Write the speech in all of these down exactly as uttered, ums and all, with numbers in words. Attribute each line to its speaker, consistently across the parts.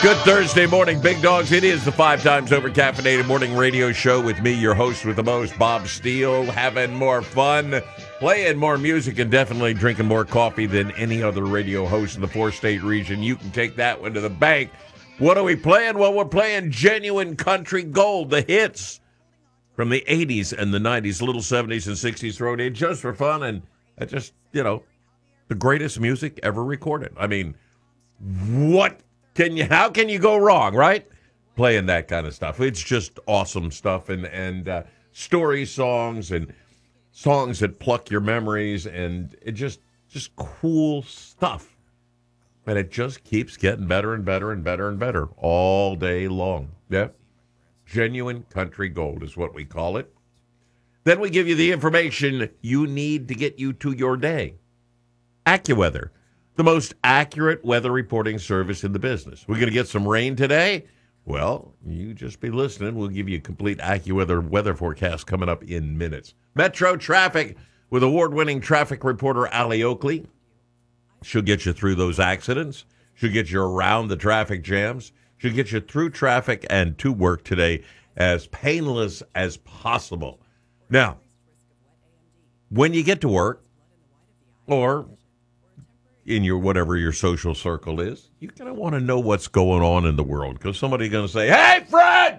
Speaker 1: Good Thursday morning, big dogs. It is the five times over caffeinated morning radio show with me, your host with the most, Bob Steele, having more fun, playing more music, and definitely drinking more coffee than any other radio host in the four-state region. You can take that one to the bank. What are we playing? Well, we're playing genuine country gold, the hits from the eighties and the nineties, little seventies and sixties thrown in just for fun, and uh, just, you know, the greatest music ever recorded. I mean, what can you, how can you go wrong, right? Playing that kind of stuff. It's just awesome stuff, and, and uh, story songs and songs that pluck your memories, and it just, just cool stuff. And it just keeps getting better and better and better and better all day long. Yeah. Genuine country gold is what we call it. Then we give you the information you need to get you to your day. AccuWeather, the most accurate weather reporting service in the business. We're going to get some rain today? Well, you just be listening. We'll give you a complete AccuWeather weather forecast coming up in minutes. Metro Traffic with award-winning traffic reporter Allie Oakley. She'll get you through those accidents. She'll get you around the traffic jams. She'll get you through traffic and to work today as painless as possible. Now, when you get to work, or in your whatever your social circle is, you're going to want to know what's going on in the world, because somebody's going to say, "Hey, Fred,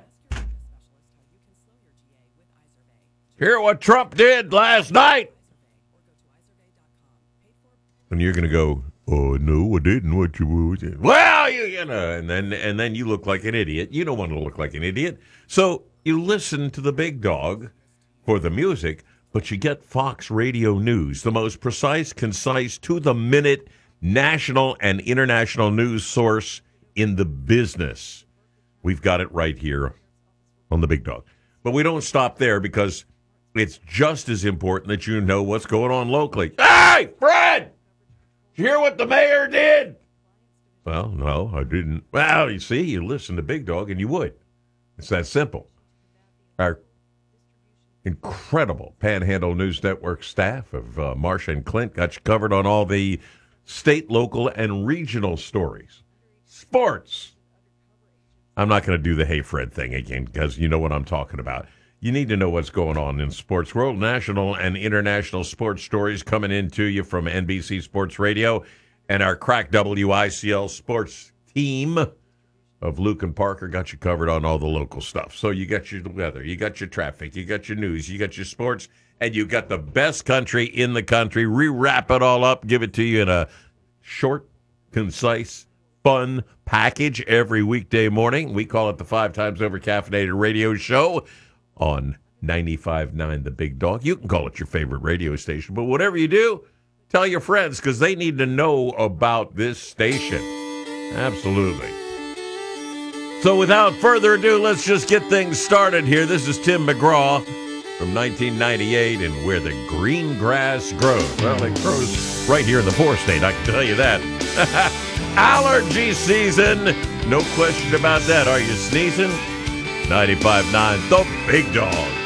Speaker 1: hear what Trump did last night?" And you're going to go, "Oh, no, I didn't. What you did?" Well, you, you know, and then and then you look like an idiot. You don't want to look like an idiot. So you listen to the big dog for the music, but you get Fox Radio News, the most precise, concise, to-the-minute national and international news source in the business. We've got it right here on the big dog. But we don't stop there, because it's just as important that you know what's going on locally. Hey, Fred! Did you hear what the mayor did? Well, no, I didn't. Well, you see, you listen to Big Dog, and you would. It's that simple. Our incredible Panhandle News Network staff of uh, Marsha and Clint got you covered on all the state, local, and regional stories. Sports. I'm not going to do the Hey Fred thing again, because you know what I'm talking about. You need to know what's going on in sports world. National and international sports stories coming into you from N B C Sports Radio and our crack W I C L sports team of Luke and Parker got you covered on all the local stuff. So you got your weather, you got your traffic, you got your news, you got your sports, and you got the best country in the country. Re-wrap it all up, give it to you in a short, concise, fun package every weekday morning. We call it the Five Times Over Caffeinated Radio Show on ninety-five point nine The Big Dog. You can call it your favorite radio station, but whatever you do, tell your friends, because they need to know about this station. Absolutely. So without further ado, let's just get things started here. This is Tim McGraw from nineteen ninety-eight and Where the Green Grass Grows. Well, it grows right here in the four-state, I can tell you that. Allergy season. No question about that. Are you sneezing? ninety-five point nine The Big Dog.